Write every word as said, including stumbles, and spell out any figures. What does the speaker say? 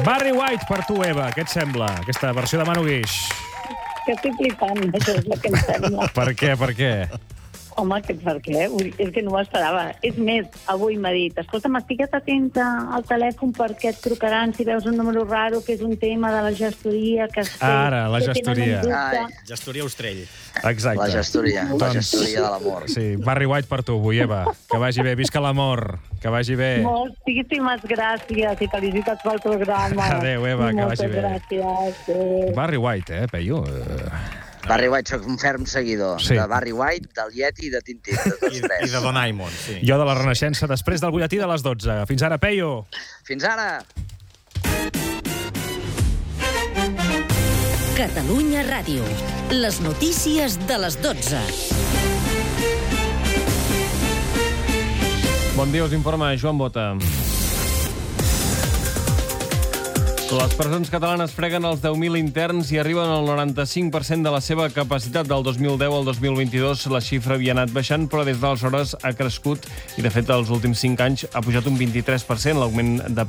Barry White per tu, Eva. Què et sembla, aquesta versió de Manu Guix? Que estic flipant, això és el que em sembla. Per què, per què? Home, que per què? Vull dir, és que no m'ho esperava. És més, avui m'ha dit, escolta, m'estigues atenta al telèfon perquè et trucaran si veus un número raro, que és un tema de la gestoria. Que Ara, la que gestoria. Ai, Gestoria Ostrell. Exacte. la gestoria, la Doncs- gestoria de l'amor. Sí, Barry White per tu, avui, Eva. Que vagi bé, visca l'amor. Que vagi bé. Moltíssimes gràcies i felicitats pel programa. Adéu, Eva, que vagi bé. Moltes gràcies. Adéu. Barry White, eh, Peyu? Uh... Barry White, soc un ferm seguidor. Sí. De Barry White, del Yeti i de Tintín, de tots I, tres. I de Donaimon, sí. Jo de la Renaixença, després del butlletí de les dotze. Fins ara, Peyu. Fins ara! Catalunya Ràdio. Les notícies de les dotze. Bon dia, us informa Joan Bota. Les presons catalanes freguen els deu mil interns i arriben al noranta-cinc per cent de la seva capacitat. Del dos mil deu al dos mil vint-i-dos la xifra havia anat baixant, però des d'aleshores ha crescut i, de fet, els últims cinc anys ha pujat un vint-i-tres per cent l'augment de